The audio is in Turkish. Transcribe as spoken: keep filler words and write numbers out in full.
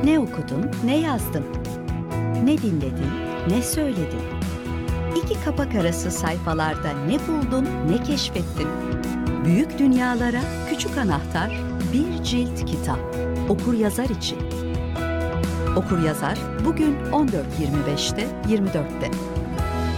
Ne okudun, ne yazdın? Ne dinledin, ne söyledin? İki kapak arası sayfalarda ne buldun, ne keşfettin? Büyük dünyalara küçük anahtar, bir cilt kitap. Okur yazar için. Okur yazar bugün on dört yirmi beşte yirmi dörtte.